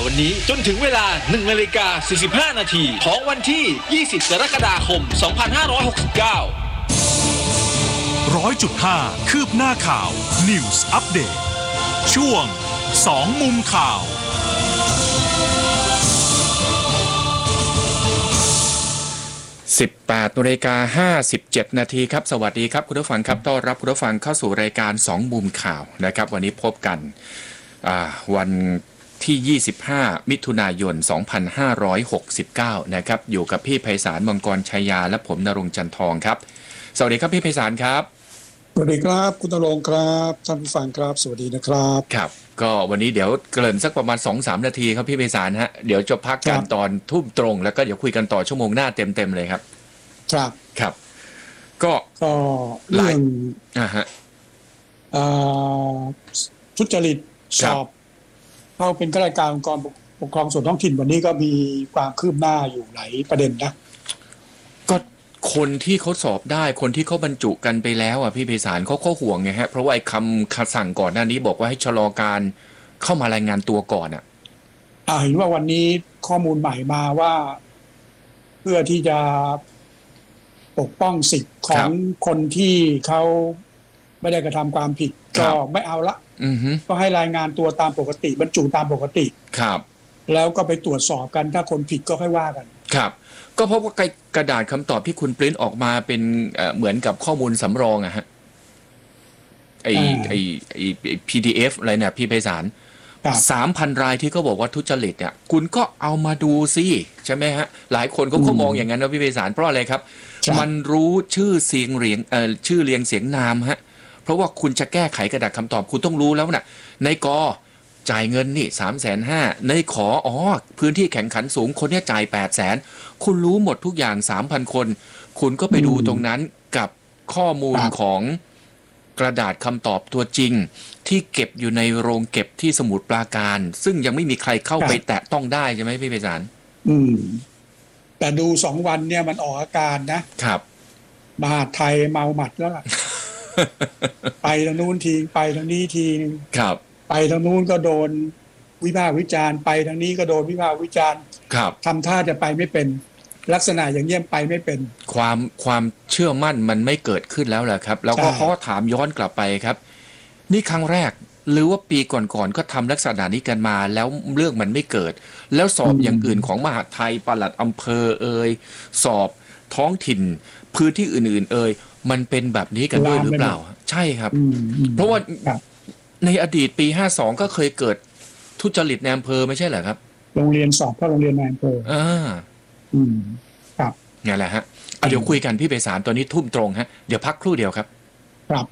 วันนี้จนถึงเวลา 1:45 นาทีของวันที่ 20 กรกฎาคม 2569 100.5 คืบหน้าข่าว News Update ช่วง 2 มุมข่าว 18:57 นาทีครับสวัสดีครับคุณผู้ฟังครับต้อนรับคุณผู้ฟังเข้าสู่รายการ2มุมข่าวนะครับวันนี้พบกันวันที่ 25 มิถุนายน 2569 นะครับอยู่กับพี่ไพศาลมังกรชัยยาและผมณรงค์จันทองครับสวัสดีครับพี่ไพศาลครับสวัสดีครับคุณณรงค์ครับท่านผู้ฟังครับสวัสดีนะครับครับก็วันนี้เดี๋ยวเกริ่นสักประมาณ 2-3 นาทีครับพี่ไพศาลฮะเดี๋ยวจะพักกันตอนทุ่มตรงแล้วก็เดี๋ยวคุยกันต่อชั่วโมงหน้าเต็มเลยครับครับครับก็เรื่องทุจริตสอบเข้าเป็นข้าราชการองค์กรปกครองส่วนท้องถิ่นวันนี้ก็มีความคืบหน้าอยู่หลายประเด็นนะก็คนที่เขาสอบได้คนที่เขาบรรจุกันไปแล้วอ่ะพี่ไพศาลเขาห่วงไงฮะเพราะว่าไอ้คำสั่งก่อนหน้านี้บอกว่าให้ชะลอการเข้ามารายงานตัวก่อนอ่ะเห็นว่าวันนี้ข้อมูลใหม่มาว่าเพื่อที่จะปกป้องสิทธิ์ของคนที่เขาไม่ได้กระทำความผิดก็ไม่เอาละก็ให้รายงานตัวตามปกติบรรจุตามปกติครับแล้วก็ไปตรวจสอบกันถ้าคนผิดก็ค่อยว่ากันครับก็เพราะว่ากระดาษคำตอบที่คุณปริ้นออกมาเป็นเหมือนกับข้อมูลสำรองอะฮะไอ PDF อะไรเนี่ยพี่ไพศาล3,000 รายที่เขาบอกว่าทุจริตเนี่ยคุณก็เอามาดูสิใช่ไหมฮะหลายคนก็มองอย่างนั้นนะพี่ไพศาลเพราะอะไรครับมันรู้ชื่อเสียงเรียงชื่อเรียงเสียงนามฮะเพราะว่าคุณจะแก้ไขกระดาษคำตอบคุณต้องรู้แล้วนะในกจ่ายเงินนี่ 350,000 ในขอพื้นที่แข่งขันสูงคนนี้จ่าย 800,000 คุณรู้หมดทุกอย่าง 3,000 คนคุณก็ไปดูตรงนั้นกับข้อมูลของกระดาษคำตอบตัวจริงที่เก็บอยู่ในโรงเก็บที่สมุทรปราการซึ่งยังไม่มีใครเข้าไปแตะต้องได้ใช่ไหมพี่ไพศาลแต่ดู2 วันเนี่ยมันออกอาการนะครับมหาไทยเมาหมัดแล้วล่ะ ไปทางนู้นทีไปทางนี้ทีนึงครับไปทางนู้นก็โดนวิพากษ์วิจารณ์ไปทางนี้ก็โดนวิพากษ์วิจารณ์ทำท่าจะไปไม่เป็นลักษณะอย่างเงี้ยไปไม่เป็นความเชื่อมั่นมันไม่เกิดขึ้นแล้วแหละครับแล้วก็เขาถามย้อนกลับไปครับนี่ครั้งแรกหรือว่าปีก่อนๆก็ทำลักษณะนี้กันมาแล้วเรื่องมันไม่เกิดแล้วสอบอย่างอื่นของมหาดไทยปลัดอำเภอสอบท้องถิ่นพื้นที่อื่นๆมันเป็นแบบนี้กันด้วยหรือเปล่าใช่ครับเพราะว่าในอดีตปี52ก็เคยเกิดทุจริตในอำเภอไม่ใช่เหรอครับโรงเรียนสอบเข้าโรงเรียนในอำเภอครับนี่แหละฮะเดี๋ยวคุยกันพี่ไพศาลตัวนี้ทุ่มตรงฮะเดี๋ยวพักครู่เดียวครับ